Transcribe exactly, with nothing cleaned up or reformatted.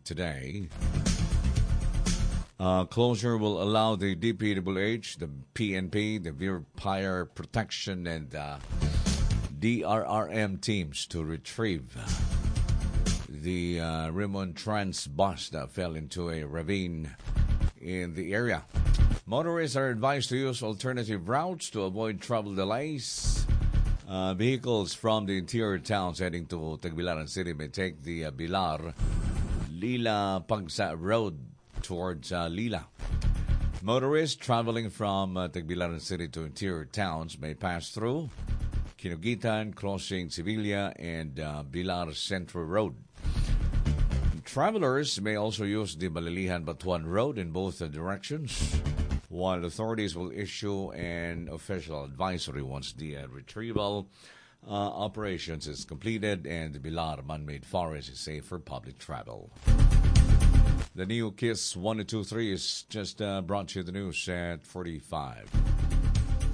today. Uh, closure will allow the D P W H, the P N P, the Fire Protection, and uh, D R R M teams to retrieve the uh, Rimon Trans bus that fell into a ravine in the area. Motorists are advised to use alternative routes to avoid travel delays. Uh, vehicles from the interior towns heading to Tagbilaran City may take the uh, Bilar Lila Pagsa Road towards uh, Lila. Motorists traveling from uh, Tagbilaran City to interior towns may pass through Kinugitan, crossing Sevilla, and uh, Bilar Central Road. Travelers may also use the Balilihan-Batuan Road in both directions, while authorities will issue an official advisory once the uh, retrieval uh, operations is completed and the Bilar man-made forest is safe for public travel. The new KISS one two three is just uh, brought you the news at forty-five.